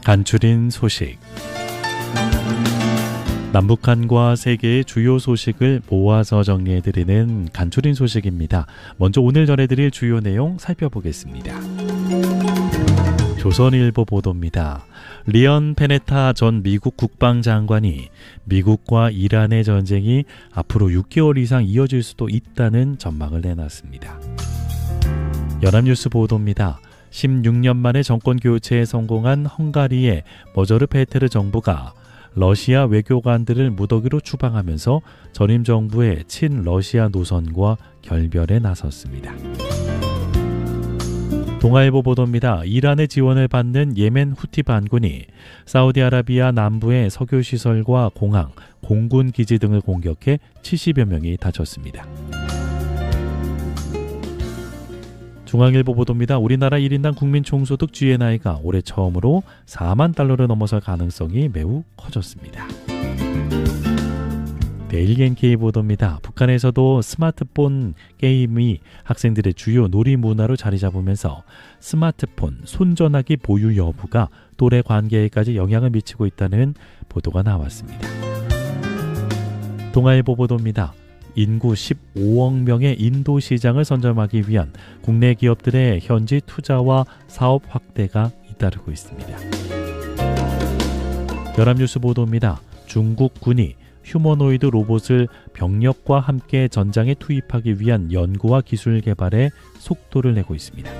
간추린 소식. 남북한과 세계의 주요 소식을 모아서 정리해드리는 간추린 소식입니다. 먼저 오늘 전해드릴 주요 내용 살펴보겠습니다. 조선일보 보도입니다. 리언 페네타 전 미국 국방장관이 미국과 이란의 전쟁이 앞으로 6개월 이상 이어질 수도 있다는 전망을 내놨습니다. 연합뉴스 보도입니다. 16년 만에 정권 교체에 성공한 헝가리의 머저르 페테르 정부가 러시아 외교관들을 무더기로 추방하면서 전임 정부의 친러시아 노선과 결별에 나섰습니다. 동아일보 보도입니다. 이란의 지원을 받는 예멘 후티 반군이 사우디아라비아 남부의 석유시설과 공항, 공군 기지 등을 공격해 70여 명이 다쳤습니다. 중앙일보 보도입니다. 우리나라 1인당 국민총소득 GNI가 올해 처음으로 4만 달러를 넘어설 가능성이 매우 커졌습니다. 데일리 NK 보도입니다. 북한에서도 스마트폰 게임이 학생들의 주요 놀이 문화로 자리 잡으면서 스마트폰, 손전화기 보유 여부가 또래 관계에까지 영향을 미치고 있다는 보도가 나왔습니다. 동아일보 보도입니다. 인구 15억 명의 인도 시장을 선점하기 위한 국내 기업들의 현지 투자와 사업 확대가 잇따르고 있습니다. 연합뉴스 보도입니다. 중국군이 휴머노이드 로봇을 병력과 함께 전장에 투입하기 위한 연구와 기술 개발에 속도를 내고 있습니다.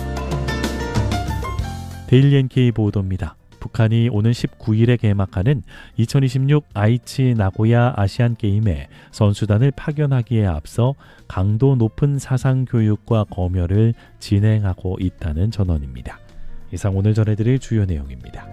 데일리 NK 보도입니다. 북한이 오는 19일에 개막하는 2026 아이치 나고야 아시안게임에 선수단을 파견하기에 앞서 강도 높은 사상교육과 검열을 진행하고 있다는 전언입니다. 이상 오늘 전해드릴 주요 내용입니다.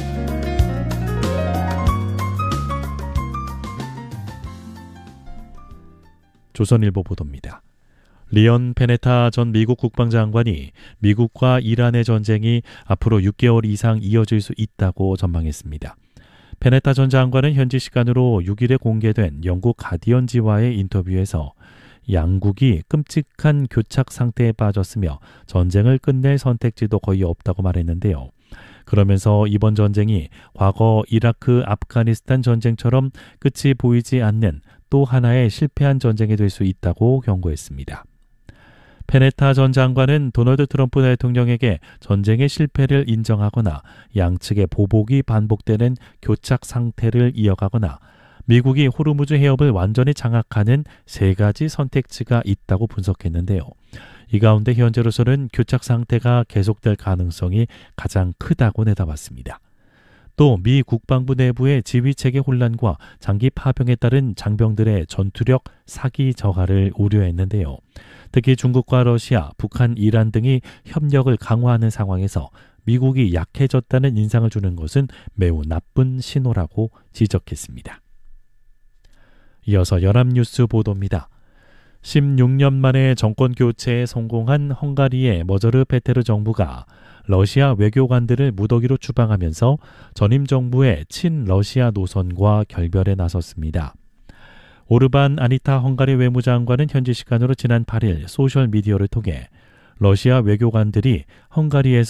조선일보 보도입니다. 리언 페네타 전 미국 국방장관이 미국과 이란의 전쟁이 앞으로 6개월 이상 이어질 수 있다고 전망했습니다. 페네타 전 장관은 현지 시간으로 6일에 공개된 영국 가디언지와의 인터뷰에서 양국이 끔찍한 교착 상태에 빠졌으며 전쟁을 끝낼 선택지도 거의 없다고 말했는데요. 그러면서 이번 전쟁이 과거 이라크, 아프가니스탄 전쟁처럼 끝이 보이지 않는 또 하나의 실패한 전쟁이 될 수 있다고 경고했습니다. 페네타 전 장관은 도널드 트럼프 대통령에게 전쟁의 실패를 인정하거나 양측의 보복이 반복되는 교착 상태를 이어가거나 미국이 호르무즈 해협을 완전히 장악하는 세 가지 선택지가 있다고 분석했는데요. 이 가운데 현재로서는 교착 상태가 계속될 가능성이 가장 크다고 내다봤습니다. 또 미 국방부 내부의 지휘체계 혼란과 장기 파병에 따른 장병들의 전투력 사기 저하를 우려했는데요. 특히 중국과 러시아, 북한, 이란 등이 협력을 강화하는 상황에서 미국이 약해졌다는 인상을 주는 것은 매우 나쁜 신호라고 지적했습니다. 이어서 연합뉴스 보도입니다. 16년 만에 정권 교체에 성공한 헝가리의 머저르 페테르 정부가 러시아 외교관들을 무더기로 추방하면서 전임 정부의 친러시아 노선과 결별에 나섰습니다. 오르반 아니타 헝가리 외무장관은 현지 시간으로 지난 8일 소셜미디어를 통해 러시아 외교관들이 헝가리에서